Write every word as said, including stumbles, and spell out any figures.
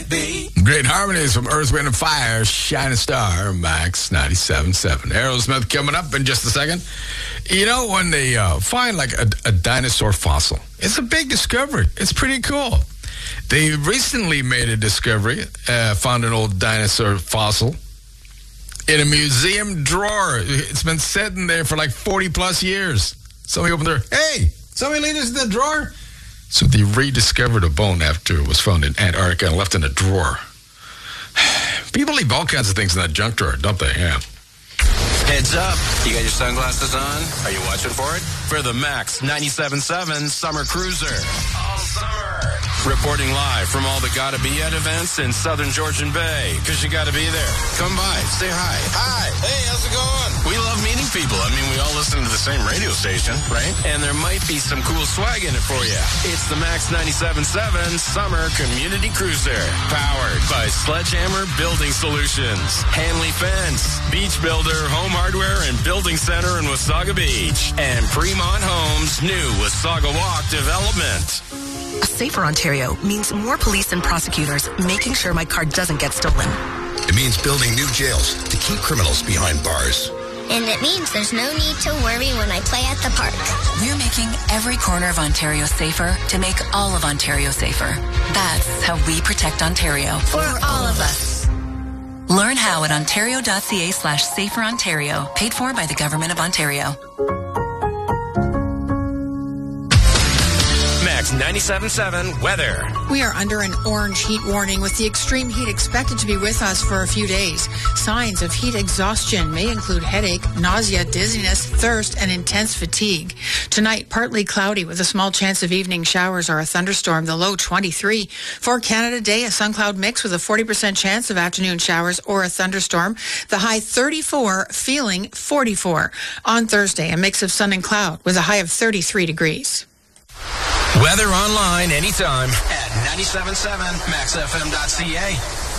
can't be. Great harmonies from Earth, Wind and Fire, Shining Star, Max ninety-seven point seven. Aerosmith coming up in just a second. You know, when they uh, find like a, a dinosaur fossil, it's a big discovery. It's pretty cool. They recently made a discovery, uh, found an old dinosaur fossil in a museum drawer. It's been sitting there for like forty plus years. Somebody opened the door. Hey, somebody leave this in the drawer. So they rediscovered a bone after it was found in Antarctica and left in a drawer. People leave all kinds of things in that junk drawer, don't they? Yeah. Heads up. You got your sunglasses on? Are you watching for it? For the Max ninety-seven point seven Summer Cruiser. All summer. Reporting live from all the Gotta Be At events in Southern Georgian Bay. Because you gotta be there. Come by. Say hi. Hi. Hey, how's it going? We love meeting people. I mean, we all listen to the same radio station, right? And there might be some cool swag in it for you. It's the Max ninety-seven point seven Summer Community Cruiser. Powered by Sledgehammer Building Solutions. Hanley Fence. Beach Builder, Home Hardware, and Building Center in Wasaga Beach. And Fremont Homes, new Wasaga Walk Development. A safer Ontario means more police and prosecutors making sure my car doesn't get stolen. It means building new jails to keep criminals behind bars. And it means there's no need to worry when I play at the park. We're making every corner of Ontario safer to make all of Ontario safer. That's how we protect Ontario. For all of us. Learn how at ontario.ca slash safer Ontario. Paid for by the Government of Ontario. Max ninety-seven point seven weather. We are under an orange heat warning with the extreme heat expected to be with us for a few days. Signs of heat exhaustion may include headache, nausea, dizziness, thirst, and intense fatigue. Tonight, partly cloudy with a small chance of evening showers or a thunderstorm, the low twenty-three. For Canada Day, a sun cloud mix with a forty percent chance of afternoon showers or a thunderstorm, the high thirty-four, feeling forty-four. On Thursday, a mix of sun and cloud with a high of thirty-three degrees. Weather online anytime at ninety-seven point seven max f m dot c a.